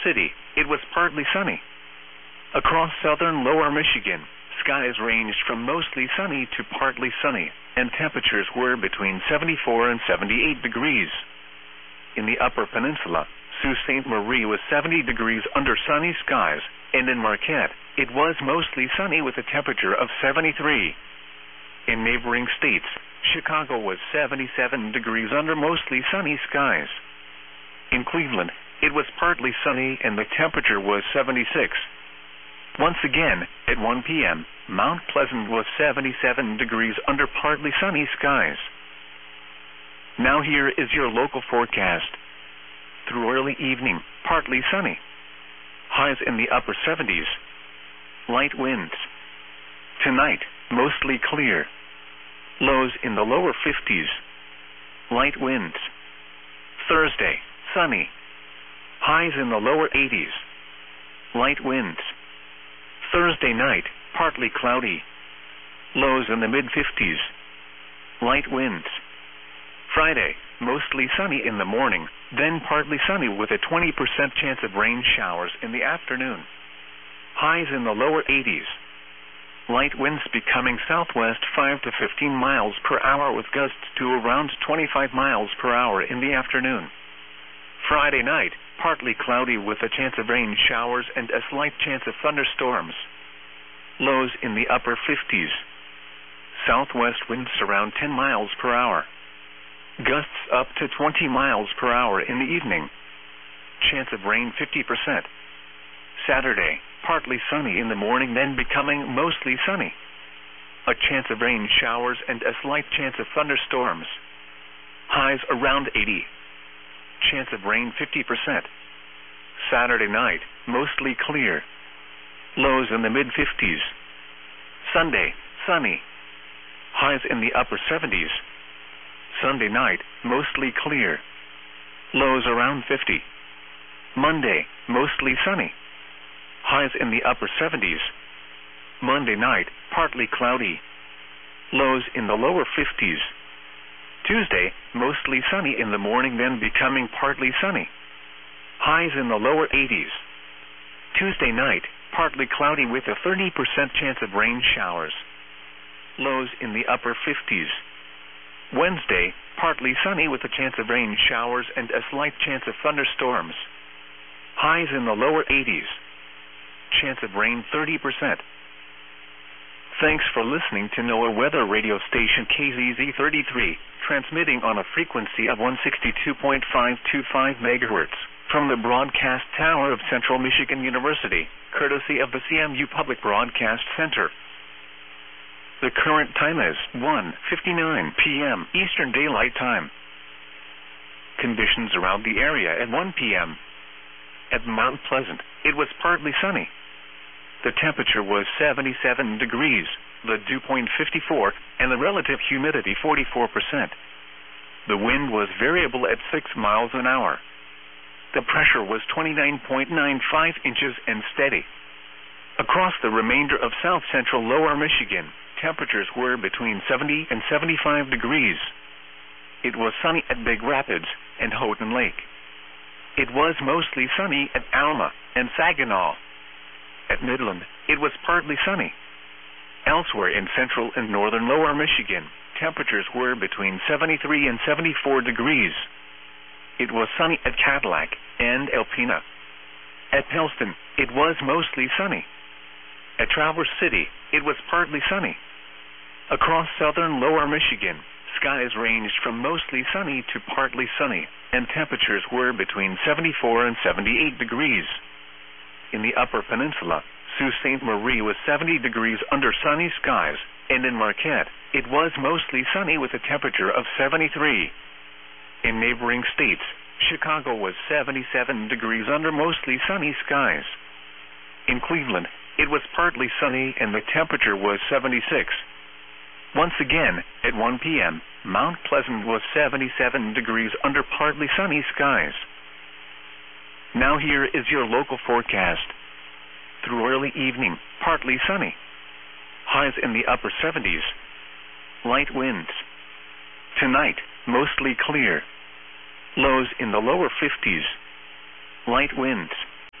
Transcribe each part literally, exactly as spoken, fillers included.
City, it was partly sunny. Across southern lower Michigan, skies ranged from mostly sunny to partly sunny, and temperatures were between seventy-four and seventy-eight degrees. In the upper peninsula, Sault Ste. Marie was seventy degrees under sunny skies, and in Marquette, it was mostly sunny with a temperature of seventy-three. In neighboring states, Chicago was seventy-seven degrees under mostly sunny skies. In Cleveland, it was partly sunny and the temperature was seventy-six. Once again, at one p m, Mount Pleasant was seventy-seven degrees under partly sunny skies. Now here is your local forecast. Through early evening, partly sunny. Highs in the upper seventies. Light winds. Tonight, mostly clear. Lows in the lower fifties. Light winds. Thursday, sunny. Highs in the lower eighties. Light winds. Thursday night, partly cloudy. Lows in the mid-fifties. Light winds. Friday, mostly sunny in the morning, then partly sunny with a twenty percent chance of rain showers in the afternoon. Highs in the lower eighties. Light winds becoming southwest five to fifteen miles per hour with gusts to around twenty-five miles per hour in the afternoon. Friday night, partly cloudy with a chance of rain showers and a slight chance of thunderstorms. Lows in the upper fifties. Southwest winds around ten miles per hour. Gusts up to twenty miles per hour in the evening. Chance of rain fifty percent. Saturday, partly sunny in the morning, then becoming mostly sunny. A chance of rain showers and a slight chance of thunderstorms. Highs around eighty. Chance of rain fifty percent. Saturday night, mostly clear. Lows in the mid-fifties. Sunday, sunny. Highs in the upper seventies. Sunday night, mostly clear. Lows around fifty. Monday, mostly sunny. Highs in the upper seventies. Monday night, partly cloudy. Lows in the lower fifties. Tuesday, mostly sunny in the morning, then becoming partly sunny. Highs in the lower eighties. Tuesday night, partly cloudy with a thirty percent chance of rain showers. Lows in the upper fifties. Wednesday, partly sunny with a chance of rain showers and a slight chance of thunderstorms. Highs in the lower eighties. Chance of rain thirty percent. Thanks for listening to NOAA Weather Radio Station K Z Z thirty-three, transmitting on a frequency of one sixty-two point five two five megahertz from the broadcast tower of Central Michigan University, courtesy of the C M U Public Broadcast Center. The current time is one fifty-nine p m Eastern Daylight Time. Conditions around the area at one p m At Mount Pleasant, it was partly sunny. The temperature was seventy-seven degrees, the dew point fifty-four, and the relative humidity forty-four percent. The wind was variable at six miles an hour. The pressure was twenty-nine point nine five inches and steady. Across the remainder of south-central lower Michigan, temperatures were between seventy and seventy-five degrees. It was sunny at Big Rapids and Houghton Lake. It was mostly sunny at Alma and Saginaw. At Midland, it was partly sunny. Elsewhere in central and northern lower Michigan, temperatures were between seventy-three and seventy-four degrees. It was sunny at Cadillac and Alpena. At Pellston, it was mostly sunny. At Traverse City, it was partly sunny. Across southern lower Michigan, skies ranged from mostly sunny to partly sunny, and temperatures were between seventy-four and seventy-eight degrees. In the upper peninsula, Sault Ste. Marie was seventy degrees under sunny skies, and in Marquette, it was mostly sunny with a temperature of seventy-three. In neighboring states, Chicago was seventy-seven degrees under mostly sunny skies. In Cleveland, it was partly sunny and the temperature was seventy-six. Once again, at one p m, Mount Pleasant was seventy-seven degrees under partly sunny skies. Now here is your local forecast. Through early evening, partly sunny. Highs in the upper seventies. Light winds. Tonight, mostly clear. Lows in the lower fifties. Light winds.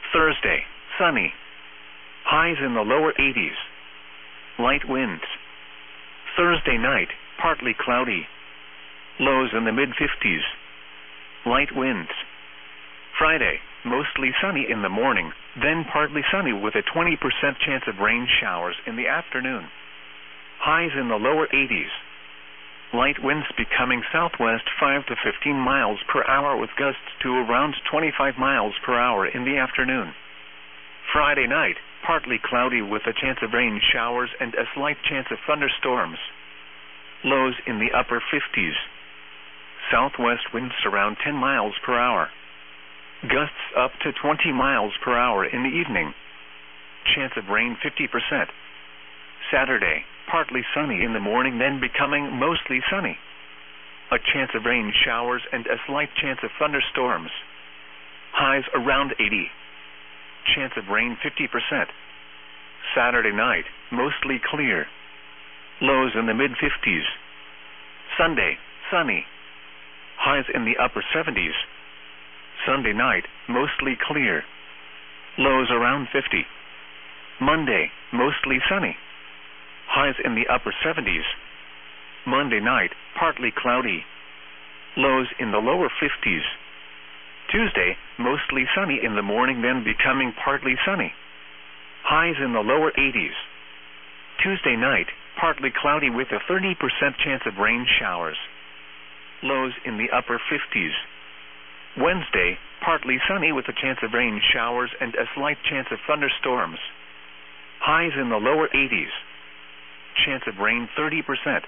Thursday, sunny. Highs in the lower eighties. Light winds. Thursday night, partly cloudy. Lows in the mid-fifties. Light winds. Friday, mostly sunny in the morning, then partly sunny with a twenty percent chance of rain showers in the afternoon. Highs in the lower eighties. Light winds becoming southwest five to fifteen miles per hour with gusts to around twenty-five miles per hour in the afternoon. Friday night, partly cloudy with a chance of rain showers and a slight chance of thunderstorms. Lows in the upper fifties. Southwest winds around ten miles per hour. Gusts up to twenty miles per hour in the evening. Chance of rain fifty percent. Saturday, partly sunny in the morning, then becoming mostly sunny. A chance of rain showers and a slight chance of thunderstorms. Highs around eighty. Chance of rain fifty percent. Saturday night, mostly clear. Lows in the mid-fifties. Sunday, sunny. Highs in the upper seventies. Sunday night, mostly clear. Lows around fifty. Monday, mostly sunny. Highs in the upper seventies. Monday night, partly cloudy. Lows in the lower fifties. Tuesday, mostly sunny in the morning, then becoming partly sunny. Highs in the lower eighties. Tuesday night, partly cloudy with a thirty percent chance of rain showers. Lows in the upper fifties. Wednesday, partly sunny with a chance of rain showers and a slight chance of thunderstorms. Highs in the lower eighties. Chance of rain thirty percent.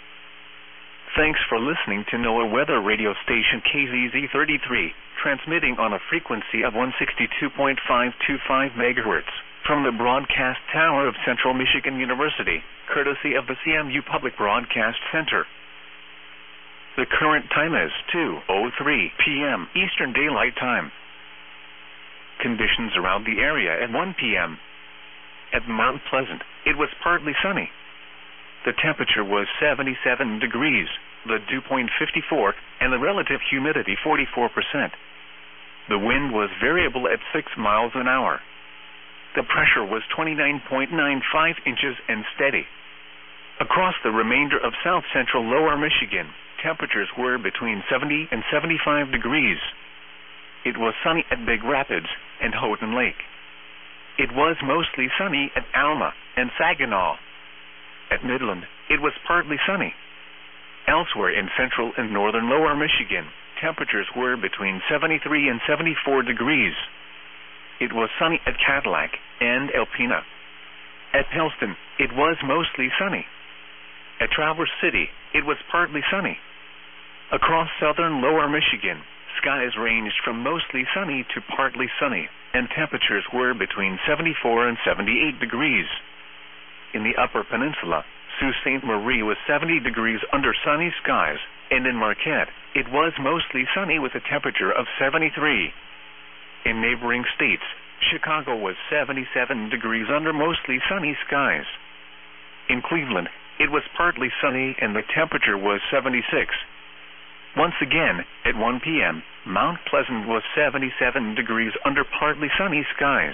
Thanks for listening to NOAA Weather Radio Station K Z Z thirty-three, transmitting on a frequency of one sixty-two point five two five megahertz from the broadcast tower of Central Michigan University, courtesy of the C M U Public Broadcast Center. The current time is two oh three p m Eastern Daylight Time. Conditions around the area at one p m At Mount Pleasant, it was partly sunny. The temperature was seventy-seven degrees, the dew point fifty-four, and the relative humidity forty-four percent. The wind was variable at six miles an hour. The pressure was twenty-nine point nine five inches and steady. Across the remainder of south-central lower Michigan, temperatures were between seventy and seventy-five degrees. It was sunny at Big Rapids and Houghton Lake. It was mostly sunny at Alma and Saginaw. At Midland, it was partly sunny. Elsewhere in central and northern lower Michigan, temperatures were between seventy-three and seventy-four degrees. It was sunny at Cadillac and Alpena. At Helston, it was mostly sunny. At Traverse City, it was partly sunny. Across southern lower Michigan, skies ranged from mostly sunny to partly sunny, and temperatures were between seventy-four and seventy-eight degrees. In the Upper Peninsula, Sault Ste. Marie was seventy degrees under sunny skies, and in Marquette, it was mostly sunny with a temperature of seventy-three. In neighboring states, Chicago was seventy-seven degrees under mostly sunny skies. In Cleveland, it was partly sunny and the temperature was seventy-six. Once again, at one p m, Mount Pleasant was seventy-seven degrees under partly sunny skies.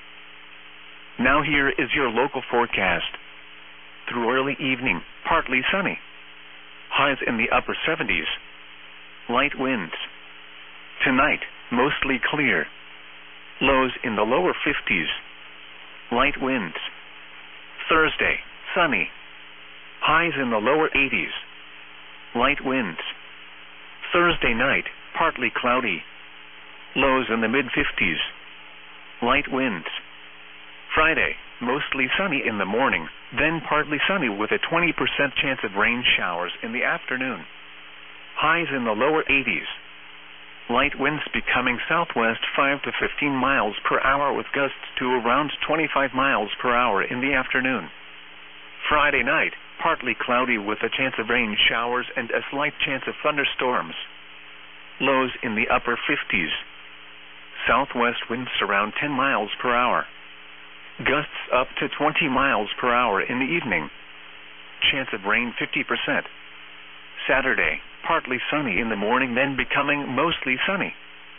Now here is your local forecast. Through early evening, partly sunny. Highs in the upper seventies. Light winds. Tonight, mostly clear. Lows in the lower fifties. Light winds. Thursday, sunny. Highs in the lower eighties. Light winds. Thursday night, partly cloudy. Lows in the mid-fifties. Light winds. Friday, mostly sunny in the morning, then partly sunny with a twenty percent chance of rain showers in the afternoon. Highs in the lower eighties. Light winds becoming southwest five to fifteen miles per hour with gusts to around twenty-five miles per hour in the afternoon. Friday night, partly cloudy with a chance of rain showers and a slight chance of thunderstorms. Lows in the upper fifties. Southwest winds around ten miles per hour. Gusts up to twenty miles per hour in the evening. Chance of rain fifty percent. Saturday, partly sunny in the morning, then becoming mostly sunny.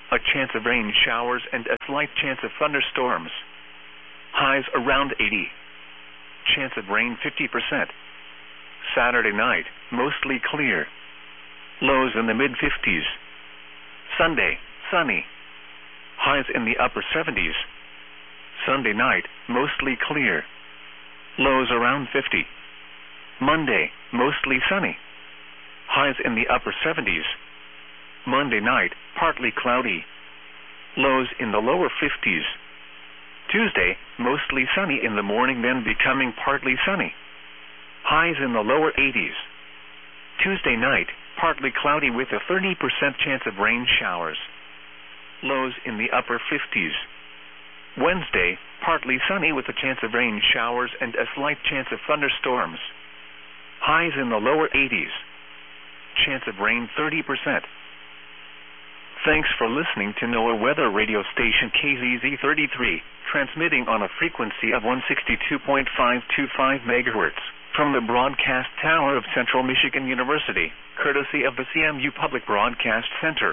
A chance of rain showers and a slight chance of thunderstorms. Highs around eighty. Chance of rain fifty percent. Saturday night, mostly clear. Lows in the mid-fifties. Sunday, sunny. Highs in the upper seventies. Sunday night, mostly clear. Lows around fifty. Monday, mostly sunny. Highs in the upper seventies. Monday night, partly cloudy. Lows in the lower fifties. Tuesday, mostly sunny in the morning, then becoming partly sunny. Highs in the lower eighties. Tuesday night, partly cloudy with a thirty percent chance of rain showers. Lows in the upper fifties. Wednesday, partly sunny with a chance of rain showers and a slight chance of thunderstorms. Highs in the lower eighties. Chance of rain thirty percent. Thanks for listening to NOAA Weather Radio Station K Z Z thirty-three, transmitting on a frequency of one sixty-two point five two five megahertz from the broadcast tower of Central Michigan University, courtesy of the C M U Public Broadcast Center.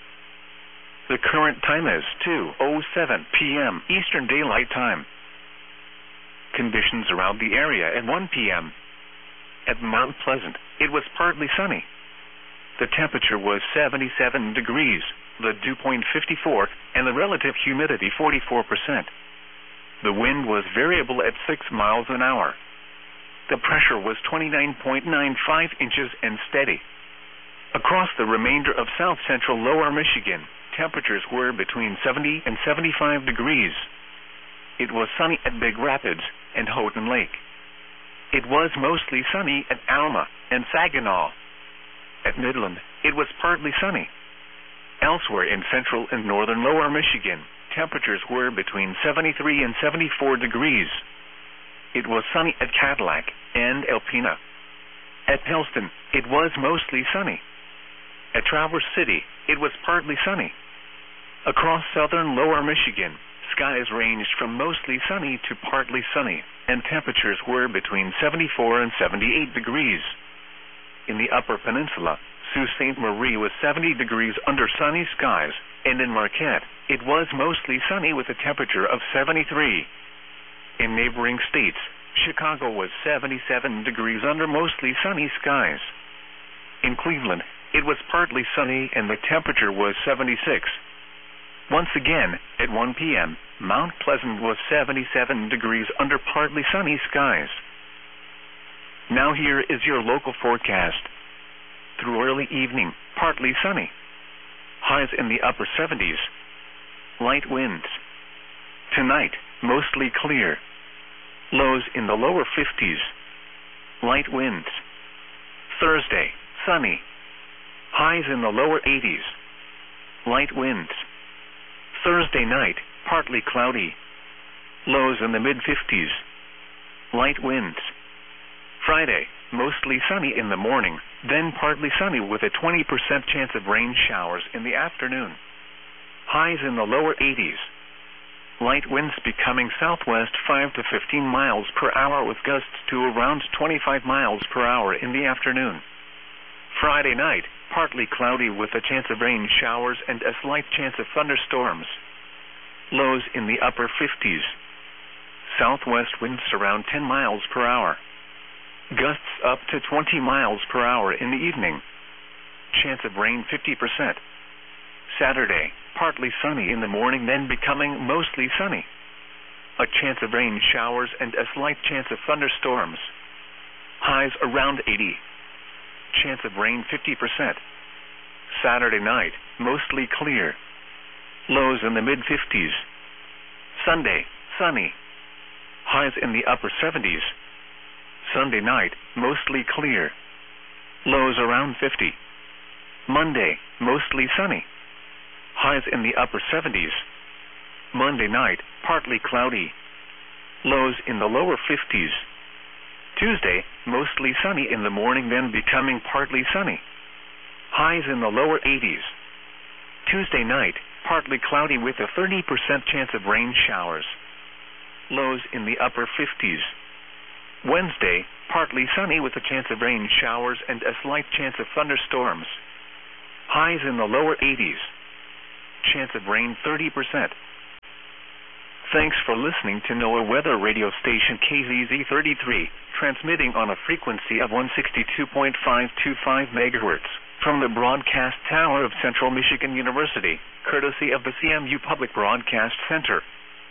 The current time is two oh seven p.m. Eastern Daylight Time. Conditions around the area at one p.m. At Mount Pleasant, it was partly sunny. The temperature was seventy-seven degrees, the dew point fifty-four, and the relative humidity forty-four percent. The wind was variable at six miles an hour. The pressure was twenty-nine point nine five inches and steady. Across the remainder of south-central lower Michigan, temperatures were between seventy and seventy-five degrees. It was sunny at Big Rapids and Houghton Lake. It was mostly sunny at Alma and Saginaw. At Midland, it was partly sunny. Elsewhere in central and northern lower Michigan, temperatures were between seventy-three and seventy-four degrees. It was sunny at Cadillac and Alpena. At Pellston, it was mostly sunny. At Traverse City, it was partly sunny. Across southern lower Michigan, skies ranged from mostly sunny to partly sunny, and temperatures were between seventy-four and seventy-eight degrees. In the Upper Peninsula, Sault Ste. Marie was seventy degrees under sunny skies, and in Marquette, it was mostly sunny with a temperature of seventy-three. In neighboring states, Chicago was seventy-seven degrees under mostly sunny skies. In Cleveland, it was partly sunny and the temperature was seventy-six. Once again, at one p.m., Mount Pleasant was seventy-seven degrees under partly sunny skies. Now here is your local forecast. Through early evening, partly sunny. Highs in the upper seventies. Light winds. Tonight, mostly clear. Lows in the lower fifties. Light winds. Thursday, sunny. Highs in the lower eighties. Light winds. Thursday night, partly cloudy. Lows in the mid-fifties. Light winds. Friday, mostly sunny in the morning, then partly sunny with a twenty percent chance of rain showers in the afternoon. Highs in the lower eighties. Light winds becoming southwest five to fifteen miles per hour with gusts to around twenty-five miles per hour in the afternoon. Friday night, partly cloudy with a chance of rain showers and a slight chance of thunderstorms. Lows in the upper fifties. Southwest winds around ten miles per hour. Gusts up to twenty miles per hour in the evening. Chance of rain fifty percent. Saturday, partly sunny in the morning, then becoming mostly sunny. A chance of rain showers and a slight chance of thunderstorms. Highs around eighty. Chance of rain fifty percent. Saturday night, mostly clear. Lows in the mid-fifties. Sunday, sunny. Highs in the upper seventies. Sunday night, mostly clear. Lows around fifty. Monday, mostly sunny. Highs in the upper seventies. Monday night, partly cloudy. Lows in the lower fifties. Tuesday, mostly sunny in the morning, then becoming partly sunny. Highs in the lower eighties. Tuesday night, partly cloudy with a thirty percent chance of rain showers. Lows in the upper fifties. Wednesday, partly sunny with a chance of rain showers and a slight chance of thunderstorms. Highs in the lower eighties. Chance of rain thirty percent. Thanks for listening to NOAA Weather Radio Station K Z Z thirty-three, transmitting on a frequency of one sixty-two point five two five megahertz from the broadcast tower of Central Michigan University, courtesy of the C M U Public Broadcast Center.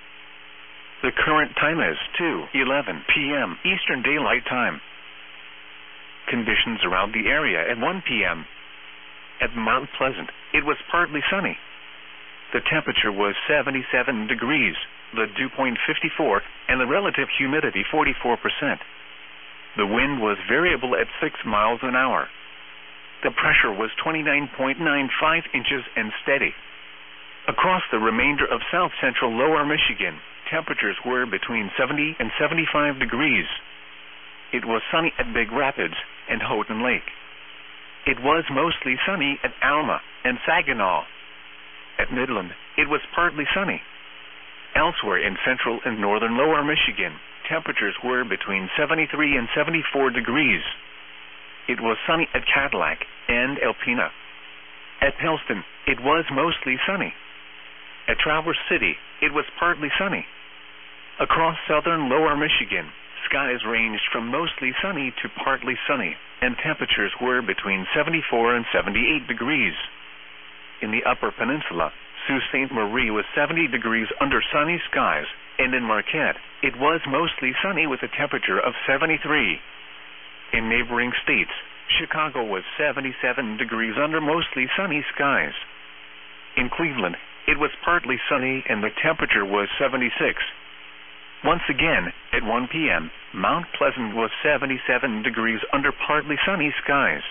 The current time is two eleven p m Eastern Daylight Time. Conditions around the area at one p m At Mount Pleasant, it was partly sunny. The temperature was seventy-seven degrees, the dew point fifty-four, and the relative humidity forty-four percent. The wind was variable at six miles an hour. The pressure was twenty-nine point nine five inches and steady. Across the remainder of south-central lower Michigan, temperatures were between seventy and seventy-five degrees. It was sunny at Big Rapids and Houghton Lake. It was mostly sunny at Alma and Saginaw. At Midland, it was partly sunny. Elsewhere in central and northern lower Michigan, temperatures were between seventy-three and seventy-four degrees. It was sunny at Cadillac and Alpena. At Pellston, it was mostly sunny. At Traverse City, it was partly sunny. Across southern lower Michigan, skies ranged from mostly sunny to partly sunny, and temperatures were between seventy-four and seventy-eight degrees. In the Upper Peninsula, Sault Ste. Marie was seventy degrees under sunny skies, and in Marquette, it was mostly sunny with a temperature of seventy-three. In neighboring states, Chicago was seventy-seven degrees under mostly sunny skies. In Cleveland, it was partly sunny and the temperature was seventy-six. Once again, at one p m, Mount Pleasant was seventy-seven degrees under partly sunny skies.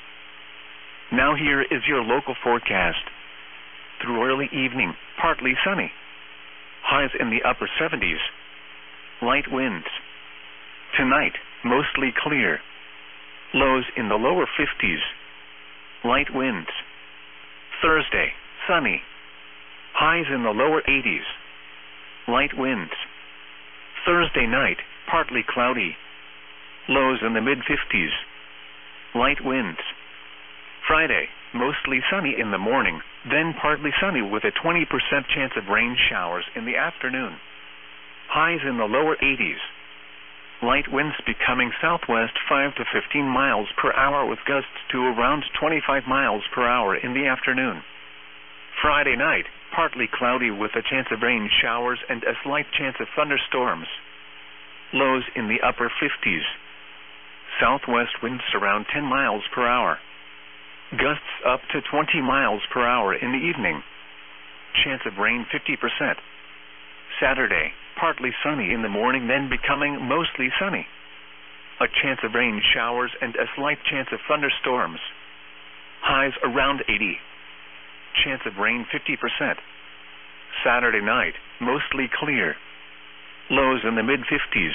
Now here is your local forecast. Through early evening, partly sunny. Highs in the upper seventies. Light winds. Tonight, mostly clear. Lows in the lower fifties. Light winds. Thursday, sunny. Highs in the lower eighties. Light winds. Thursday night, partly cloudy. Lows in the mid-fifties. Light winds. Friday, mostly sunny in the morning, then partly sunny with a twenty percent chance of rain showers in the afternoon. Highs in the lower eighties. Light winds becoming southwest five to fifteen miles per hour with gusts to around twenty-five miles per hour in the afternoon. Friday night, partly cloudy with a chance of rain showers and a slight chance of thunderstorms. Lows in the upper fifties. Southwest winds around ten miles per hour. Gusts up to twenty miles per hour in the evening. Chance of rain fifty percent. Saturday, partly sunny in the morning, then becoming mostly sunny. A chance of rain showers and a slight chance of thunderstorms. Highs around eighty. Chance of rain fifty percent. Saturday night, mostly clear. Lows in the mid-fifties.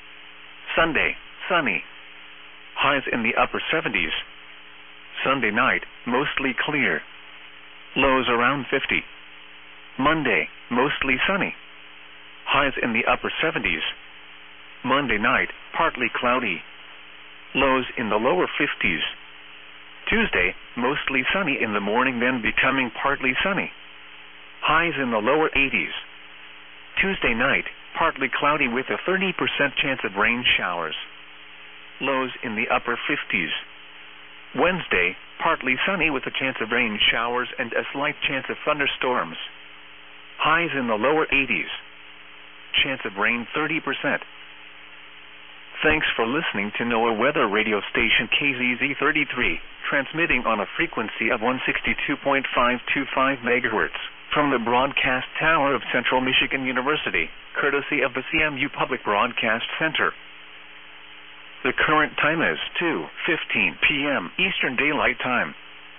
Sunday, sunny. Highs in the upper seventies. Sunday night, mostly clear. Lows around fifty. Monday, mostly sunny. Highs in the upper seventies. Monday night, partly cloudy. Lows in the lower fifties. Tuesday, mostly sunny in the morning, then becoming partly sunny. Highs in the lower eighties. Tuesday night, partly cloudy with a thirty percent chance of rain showers. Lows in the upper fifties. Wednesday, partly sunny with a chance of rain showers and a slight chance of thunderstorms. Highs in the lower eighties. Chance of rain thirty percent. Thanks for listening to NOAA Weather Radio Station K Z Z thirty-three, transmitting on a frequency of one sixty-two point five two five megahertz from the broadcast tower of Central Michigan University, courtesy of the C M U Public Broadcast Center. The current time is two fifteen p m Eastern Daylight Time.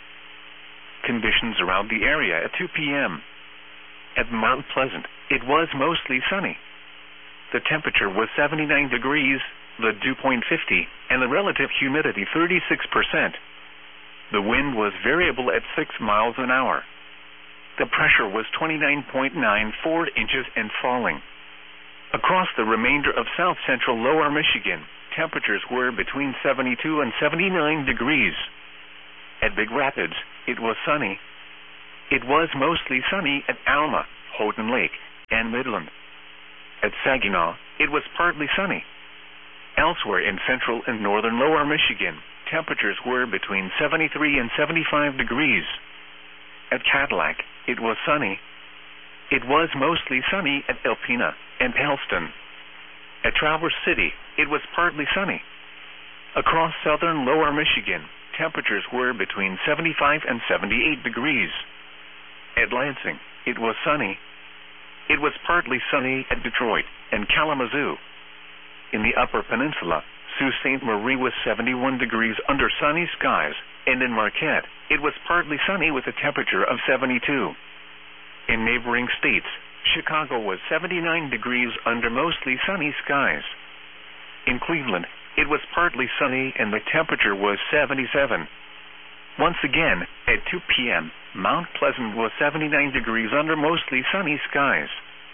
Conditions around the area at two p m At Mount Pleasant, it was mostly sunny. The temperature was seventy-nine degrees, the dew point fifty, and the relative humidity thirty-six percent. The wind was variable at six miles an hour. The pressure was twenty-nine point nine four inches and falling. Across the remainder of south-central lower Michigan, temperatures were between seventy-two and seventy-nine degrees. At Big Rapids, it was sunny. it was mostly sunny at Alma, Houghton Lake, and Midland. At Saginaw, it was partly sunny. Elsewhere in central and northern lower Michigan, temperatures were between seventy-three and seventy-five degrees. At Cadillac, it was sunny. It was mostly sunny at Alpena and Helston. At Traverse City, it was partly sunny. Across southern lower Michigan, temperatures were between seventy-five and seventy-eight degrees. At Lansing, it was sunny. It was partly sunny at Detroit and Kalamazoo. In the Upper Peninsula, Sault Ste. Marie was seventy-one degrees under sunny skies, and in Marquette, it was partly sunny with a temperature of seventy-two. In neighboring states, Chicago was seventy-nine degrees under mostly sunny skies. In Cleveland, it was partly sunny and the temperature was seventy-seven. Once again, at two p.m., Mount Pleasant was seventy-nine degrees under mostly sunny skies.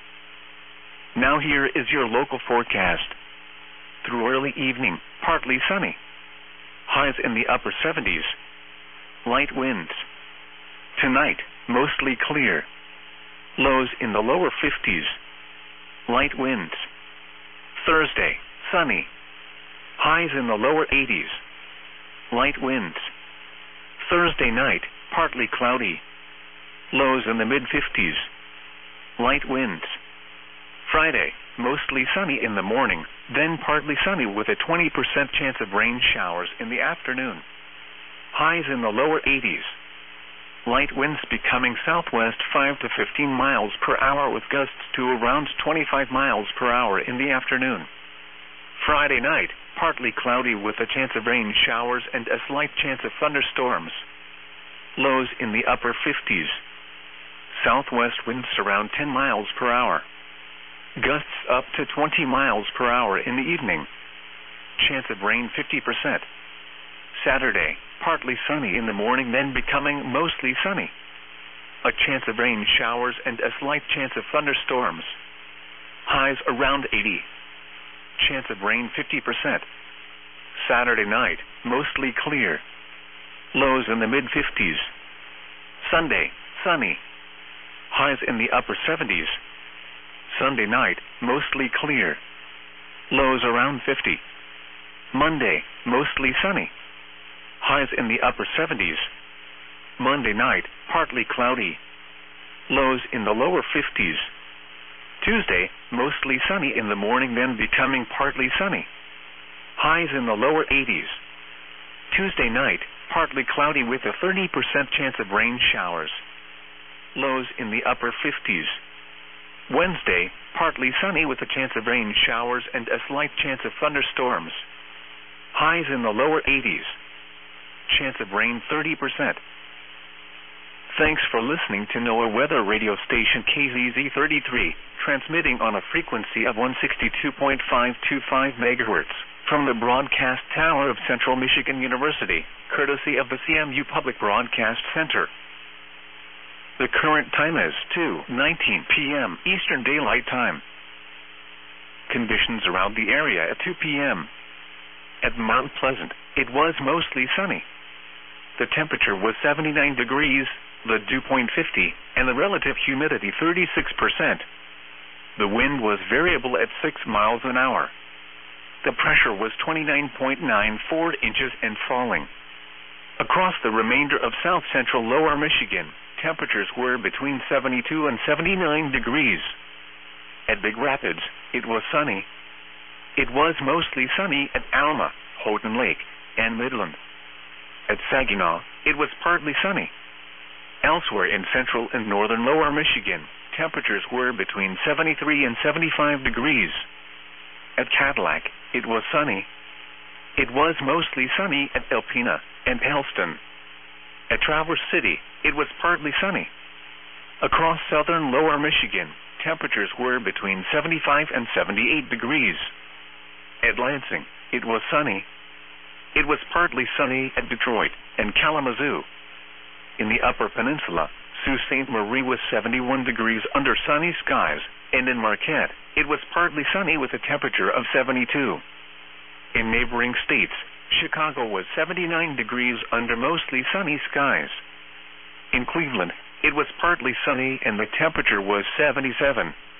Now here is your local forecast. Through early evening, partly sunny. Highs in the upper seventies. Light winds. Tonight, mostly clear. Lows in the lower fifties. Light winds. Thursday, sunny. Highs in the lower eighties. Light winds. Thursday night, partly cloudy. Lows in the mid-fifties. Light winds. Friday, mostly sunny in the morning, then partly sunny with a twenty percent chance of rain showers in the afternoon. Highs in the lower eighties. Light winds becoming southwest five to fifteen miles per hour with gusts to around twenty-five miles per hour in the afternoon. Friday night, partly cloudy with a chance of rain showers and a slight chance of thunderstorms. Lows in the upper fifties. Southwest winds around ten miles per hour. Gusts up to twenty miles per hour in the evening. Chance of rain fifty percent. Saturday, partly sunny in the morning, then becoming mostly sunny. A chance of rain showers and a slight chance of thunderstorms. Highs around eighty. Chance of rain fifty percent. Saturday night, mostly clear. Lows in the mid-fifties. Sunday, sunny. Highs in the upper seventies. Sunday night, mostly clear. Lows around fifty. Monday, mostly sunny. Highs in the upper seventies. Monday night, partly cloudy. Lows in the lower fifties. Tuesday, mostly sunny in the morning, then becoming partly sunny. Highs in the lower eighties. Tuesday night, partly cloudy with a thirty percent chance of rain showers. Lows in the upper fifties. Wednesday, partly sunny with a chance of rain showers and a slight chance of thunderstorms. Highs in the lower eighties. Chance of rain thirty percent. Thanks for listening to NOAA Weather Radio Station K Z Z thirty-three, transmitting on a frequency of one sixty-two point five two five megahertz from the broadcast tower of Central Michigan University, courtesy of the C M U Public Broadcast Center. The current time is two nineteen p.m. Eastern Daylight Time. Conditions around the area at two p.m. At Mount Pleasant, it was mostly sunny. The temperature was seventy-nine degrees, the dew point fifty, and the relative humidity thirty-six percent. The wind was variable at six miles an hour. The pressure was twenty-nine point nine four inches and falling. Across the remainder of south-central lower Michigan, temperatures were between seventy-two and seventy-nine degrees. At Big Rapids, it was sunny. It was mostly sunny at Alma, Houghton Lake, and Midland. At Saginaw, it was partly sunny. Elsewhere in central and northern lower Michigan, temperatures were between seventy-three and seventy-five degrees. At Cadillac, it was sunny. It was mostly sunny at Alpena and Helston. At Traverse City, it was partly sunny. Across southern lower Michigan, temperatures were between seventy-five and seventy-eight degrees. At Lansing, it was sunny. It was partly sunny at Detroit and Kalamazoo. In the Upper Peninsula, Sault Ste. Marie was seventy-one degrees under sunny skies, and in Marquette, it was partly sunny with a temperature of seventy-two. In neighboring states, Chicago was seventy-nine degrees under mostly sunny skies. In Cleveland, It was partly sunny and the temperature was seventy-seven.